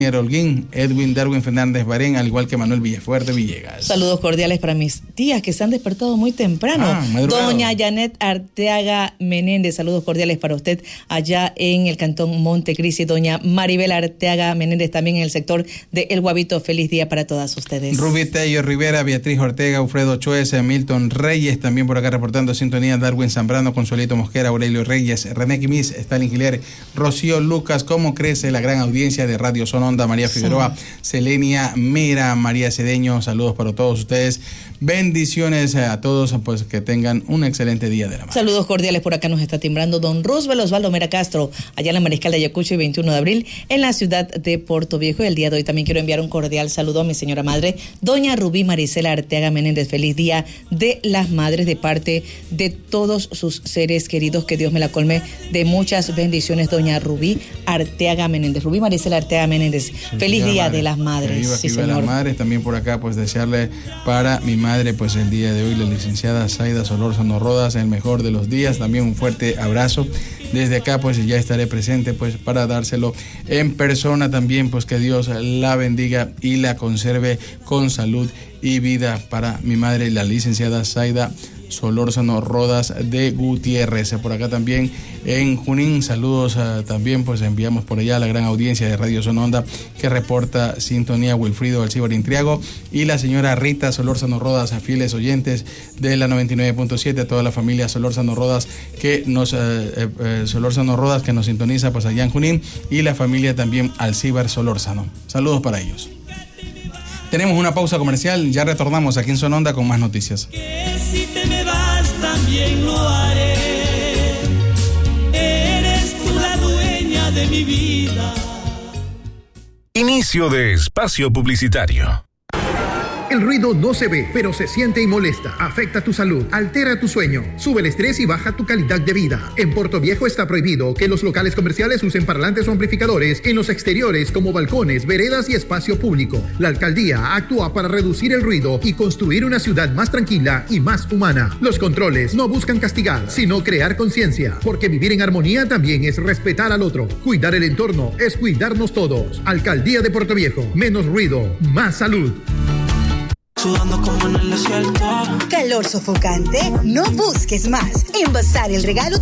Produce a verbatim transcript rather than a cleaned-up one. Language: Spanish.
Holguín, Edwin Darwin Fernández Barén, al igual que Manuel Villafuerte Villegas. Saludos cordiales para mis tías que se han despertado muy temprano. Ah, Doña Janet Arteaga Menéndez, saludos cordiales para usted allá en el cantón Montecristi. Doña Maribel Arteaga Menéndez también en el sector de El Guavito. Feliz día para todas ustedes. Rubí Tello Rivera, Beatriz Ortega, Alfredo Choez, Milton Reyes, también por acá reportando sintonía, Darwin Zambrano, Consuelito Mosquera, Aurelio Reyes, René Quimis, Stalin Giler, Rocío Lucas. ¿Cómo crece la gran audiencia de Radio Sonora? María Figueroa, sí. Selenia Mera, María Cedeño, saludos para todos ustedes. Bendiciones a todos, pues que tengan un excelente día de la madre. Saludos cordiales, por acá nos está timbrando don Roosevelt Osvaldo Mera Castro, allá en la Mariscal de Ayacucho, y veintiuno de abril, en la ciudad de Puerto Viejo. Y el día de hoy también quiero enviar un cordial saludo a mi señora madre, doña Rubí Marisela Arteaga Menéndez. Feliz día de las madres de parte de todos sus seres queridos. Que Dios me la colme de muchas bendiciones, doña Rubí Arteaga Menéndez. Rubí Marisela Arteaga Menéndez. Sí, feliz día madre. de las madres. Viva, sí, viva señor. las madres. También por acá, pues desearle para mi madre, pues el día de hoy, la licenciada Zaida Solórzano Rodas, el mejor de los días. También un fuerte abrazo. Desde acá, pues ya estaré presente, pues para dárselo en persona también, pues que Dios la bendiga y la conserve con salud y vida para mi madre, la licenciada Zaida Solórzano Rodas de Gutiérrez. Por acá también en Junín, saludos uh, también, pues enviamos por allá a la gran audiencia de Radio Sononda que reporta sintonía, Wilfrido Alcíbar Intriago y la señora Rita Solórzano Rodas, a fieles oyentes de la noventa y nueve punto siete, a toda la familia Solórzano Rodas que nos, uh, uh, Solórzano Rodas que nos sintoniza pues allá en Junín, y la familia también Alcíbar Solórzano. Saludos para ellos. Tenemos una pausa comercial, ya retornamos aquí en Sononda con más noticias. Que si te me vas también lo haré. Eres tú la dueña de mi vida. Inicio de espacio publicitario. El ruido no se ve, pero se siente y molesta. Afecta tu salud, altera tu sueño, sube el estrés y baja tu calidad de vida. En Puerto Viejo está prohibido que los locales comerciales usen parlantes o amplificadores en los exteriores como balcones, veredas y espacio público. La alcaldía actúa para reducir el ruido y construir una ciudad más tranquila y más humana. Los controles no buscan castigar, sino crear conciencia, porque vivir en armonía también es respetar al otro. Cuidar el entorno es cuidarnos todos. Alcaldía de Puerto Viejo. Menos ruido, más salud. Sudando como en el desierto. Calor sofocante, no busques más. Envasar el regalo